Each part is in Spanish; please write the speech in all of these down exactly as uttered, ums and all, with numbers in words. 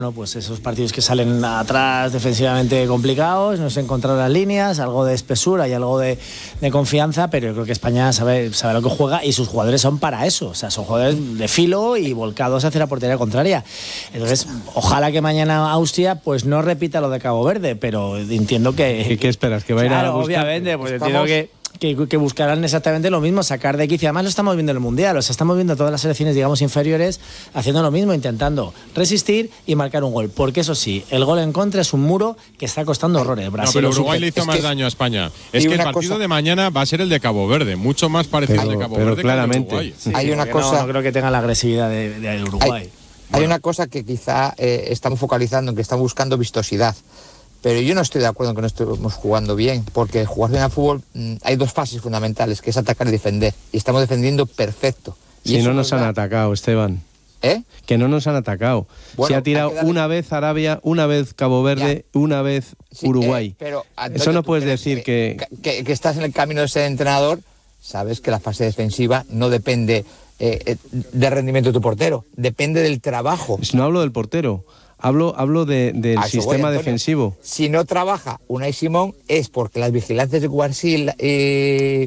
No, pues esos partidos que salen atrás defensivamente complicados, no se encontrar las líneas, algo de espesura y algo de, de confianza, pero yo creo que España sabe, sabe lo que juega y sus jugadores son para eso, o sea, son jugadores de filo y volcados hacia la portería contraria. Entonces, ojalá que mañana Austria pues no repita lo de Cabo Verde, pero entiendo que... ¿Qué, qué esperas? ¿Que va a ir claro, a buscar? Obviamente, pues entiendo que... Que, que buscarán exactamente lo mismo, sacar de quicio. Además lo estamos viendo en el Mundial, o sea, estamos viendo todas las selecciones, digamos, inferiores haciendo lo mismo, intentando resistir y marcar un gol, porque eso sí, el gol en contra es un muro que está costando horrores. Brasil, no, pero Uruguay le hizo es más que, daño a España. Es que el partido cosa, de mañana va a ser el de Cabo Verde, mucho más parecido pero, al de Cabo pero Verde claramente. que al de Uruguay. Sí, hay una cosa, no, no creo que tenga la agresividad de, de Uruguay. Hay, bueno. hay una cosa que quizá eh, estamos focalizando en que estamos buscando vistosidad. Pero yo no estoy de acuerdo en que no estemos jugando bien, porque jugar bien al fútbol mmm, hay dos fases fundamentales, que es atacar y defender. Y estamos defendiendo perfecto. Y si no nos han da... atacado, Esteban. ¿Eh? Que no nos han atacado. Bueno, se ha tirado darle... una vez Arabia, una vez Cabo Verde, ya. una vez sí, Uruguay. Eh, pero, Antonio, eso no puedes decir que... Que, que estás en el camino de ser entrenador, sabes que la fase defensiva no depende eh, del rendimiento de tu portero, depende del trabajo. No hablo del portero. Hablo, hablo de, del sistema voy, defensivo. Si no trabaja Unai Simón es porque las vigilancias de Cubarsí y,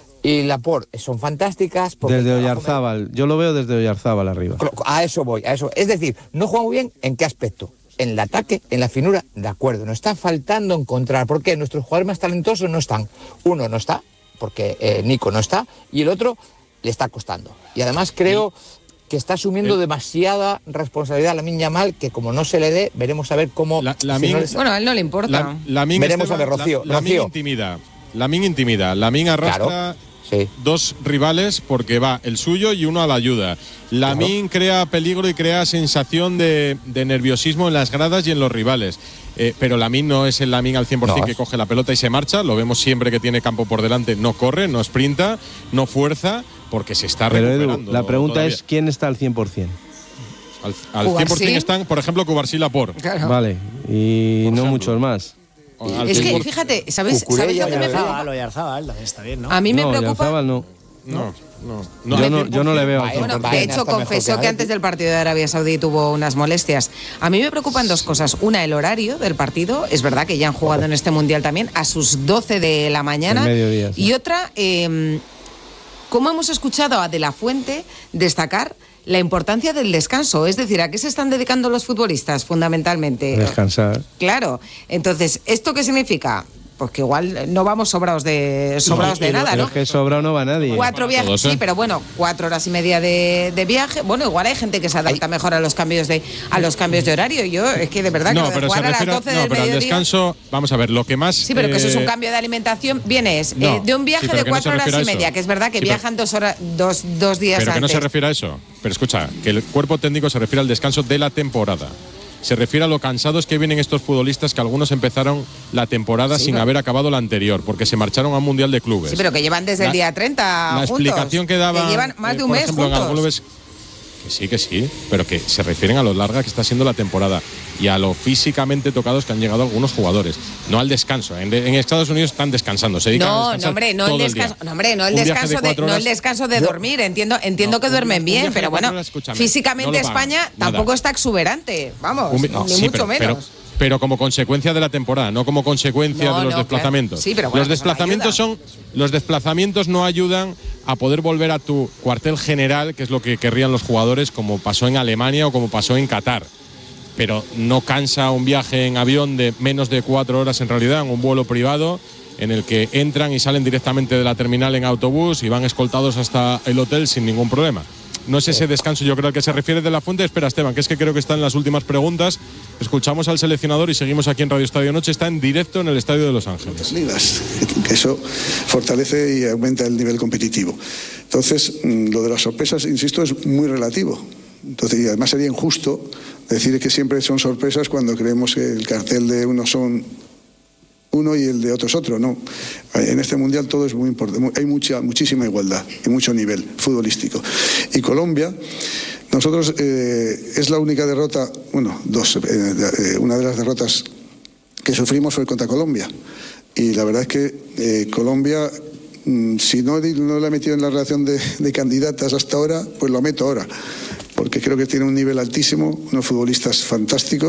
y Laporte son fantásticas. Desde Oyarzábal, me... yo lo veo desde Oyarzábal arriba. A eso voy, a eso. Es decir, no juega muy bien, ¿en qué aspecto? En el ataque, en la finura, de acuerdo. Nos está faltando encontrar, porque nuestros jugadores más talentosos no están. Uno no está, porque eh, Nico no está, y el otro le está costando. Y además creo... Sí. que está asumiendo el, demasiada responsabilidad a Lamine Yamal, que como no se le dé, veremos a ver cómo... La, la si min, no les... Bueno, a él no le importa. La, la min veremos Esteban, a ver, Rocío. La, la Rocío. min intimida. Lamine intimida. Lamine arrastra claro, sí. dos rivales porque va el suyo y uno a la ayuda. Lamine claro. crea peligro y crea sensación de, de nerviosismo en las gradas y en los rivales. Eh, pero Lamine no es el Lamine al cien por ciento no, que coge la pelota y se marcha. Lo vemos siempre que tiene campo por delante. No corre, no sprinta, no fuerza, porque se está pero recuperando. Edu, la pregunta todavía. es, ¿quién está al cien por ciento? Al, al cien por ciento están, por ejemplo, Cubarsí y Laporte. Claro. Vale, y por no ejemplo. muchos más. Es que, fíjate, ¿sabéis, ¿sabéis lo que me preocupa? Oyarzábal también está bien, ¿no? A mí me no, preocupa... Oyarzábal no. No, no, no. Yo, no, yo no le veo al bueno, de hecho, confesó que antes del partido de Arabia Saudí tuvo unas molestias. A mí me preocupan dos cosas. Una, el horario del partido. Es verdad que ya han jugado en este Mundial también a sus doce de la mañana. Mediodía, sí. Y otra, eh, ¿cómo hemos escuchado a De la Fuente destacar la importancia del descanso? Es decir, ¿a qué se están dedicando los futbolistas fundamentalmente? Descansar. Claro. Entonces, ¿esto qué significa? Pues que igual no vamos sobrados de sobrados no, de nada, ¿no? Es que sobrado no va nadie. Cuatro viajes, todos, ¿eh? sí, pero bueno, cuatro horas y media de, de viaje. Bueno, igual hay gente que se adapta hay... mejor a los cambios de a los cambios de horario. Yo es que de verdad no, que lo de pero jugar se refiere, a las doce no, del pero mediodía. al descanso, vamos a ver, lo que más. Sí, pero eh... que eso es un cambio de alimentación. Viene es no, eh, de un viaje sí, de cuatro no horas y media, que es verdad que sí, viajan pero... dos horas, dos, dos días pero antes. Pero que no se refiere a eso. Pero escucha, que el cuerpo técnico se refiere al descanso de la temporada. Se refiere a lo cansados que vienen estos futbolistas, que algunos empezaron la temporada sí, sin pero... haber acabado la anterior, porque se marcharon a un Mundial de Clubes. Sí, pero que llevan desde la, el día treinta La juntos, explicación que daba, que llevan más de un eh, por mes ejemplo, juntos. en algunos clubes, que sí, que sí, pero que se refieren a lo larga que está siendo la temporada y a lo físicamente tocados que han llegado algunos jugadores, no al descanso. En, en Estados Unidos están descansando, se dedican no, a descansar no, hombre, no el descanso, no, hombre, no el descanso de, de no el descanso de dormir. Entiendo, entiendo no, que duermen bien, pero bueno, horas, físicamente no España nada. Tampoco está exuberante, vamos, un, no, ni sí, mucho pero, menos. Pero, pero como consecuencia de la temporada, no como consecuencia no, de los no, desplazamientos. Claro. Sí, pero bueno, los desplazamientos son, los desplazamientos no ayudan a poder volver a tu cuartel general, que es lo que querrían los jugadores, como pasó en Alemania o como pasó en Qatar. Pero no cansa un viaje en avión de menos de cuatro horas en realidad, en un vuelo privado, en el que entran y salen directamente de la terminal en autobús y van escoltados hasta el hotel sin ningún problema. No es ese descanso, yo creo al que se refiere De la Fuente. Espera, Esteban, que es que creo que está en las últimas preguntas. Escuchamos al seleccionador y seguimos aquí en Radio Estadio Noche. Está en directo en el Estadio de Los Ángeles. Ligas, que eso fortalece y aumenta el nivel competitivo. Entonces, lo de las sorpresas, insisto, es muy relativo. Entonces, y además sería injusto decir que siempre son sorpresas cuando creemos que el cartel de unos son uno y el de otros otro. No, en este mundial todo es muy importante, hay mucha, muchísima igualdad y mucho nivel futbolístico. Y Colombia, nosotros eh, es la única derrota, bueno, dos, eh, eh, una de las derrotas que sufrimos fue contra Colombia. Y la verdad es que eh, Colombia, mm, si no, no la he metido en la relación de, de candidatas hasta ahora, pues lo meto ahora. porque creo que tiene un nivel altísimo, unos futbolistas fantásticos.